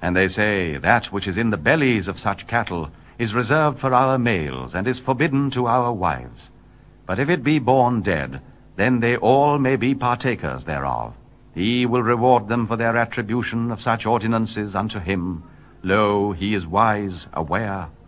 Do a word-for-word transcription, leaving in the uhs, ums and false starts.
And they say, that which is in the bellies of such cattle is reserved for our males, and is forbidden to our wives. But if it be born dead, then they all may be partakers thereof. He will reward them for their attribution of such ordinances unto him. Lo, he is wise, aware,